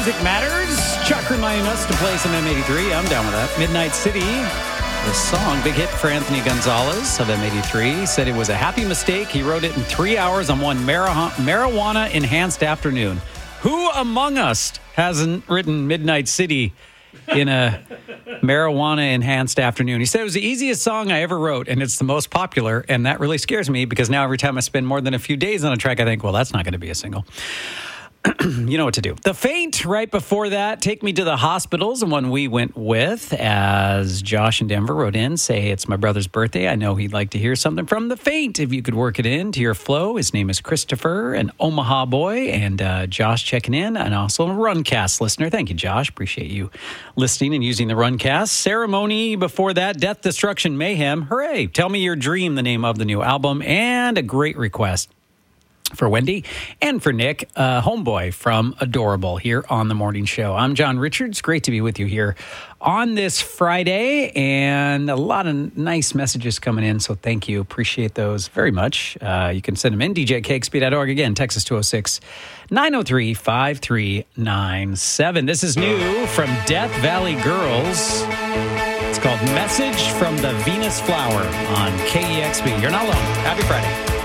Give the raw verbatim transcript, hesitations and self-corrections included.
Music Matters. Chuck reminding us to play some M eighty-three. I'm down with that. Midnight City, the song, big hit for Anthony Gonzalez of M eighty-three. Said it was a happy mistake. He wrote it in three hours on one marijuana, marijuana-enhanced afternoon. Who among us hasn't written Midnight City in a marijuana-enhanced afternoon? He said it was the easiest song I ever wrote, and it's the most popular, and that really scares me because now every time I spend more than a few days on a track, I think, well, that's not going to be a single. You know what to do. The Faint, right before that, Take Me to the Hospitals, and one we went with, as Josh in Denver wrote in, say, it's my brother's birthday. I know he'd like to hear something from The Faint. If you could work it into your flow. His name is Christopher, an Omaha boy, and uh, Josh checking in, and also a Runcast listener. Thank you, Josh. Appreciate you listening and using the Runcast. Ceremony before that, Death, Destruction, Mayhem. Hooray. Tell Me Your Dream, the name of the new album, and a great request for Wendy and for Nick, uh, homeboy from Adorable here on The Morning Show. I'm John Richards. Great to be with you here on this Friday, and a lot of nice messages coming in, so thank you. Appreciate those very much. Uh, you can send them in, d j at k x p dot org. Again, Texas two oh six, nine oh three, five three nine seven. This is new from Death Valley Girls. It's called Message from the Venus Flower on K E X P. You're not alone. Happy Friday.